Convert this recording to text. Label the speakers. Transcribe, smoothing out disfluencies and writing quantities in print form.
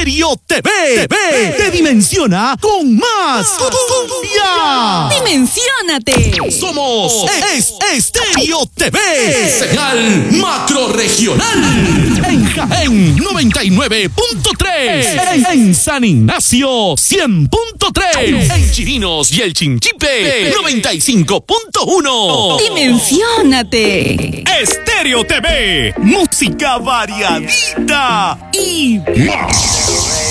Speaker 1: Estéreo TV. Te dimensiona con más cumbia.
Speaker 2: ¡Dimensiónate!
Speaker 1: Somos Estéreo TV. Señal macro regional. En Jaén 99.3. En San Ignacio 100.3. En Chirinos y el Chinchipe 95.1.
Speaker 2: ¡Dimensiónate!
Speaker 1: Estéreo TV. Música variadita y más.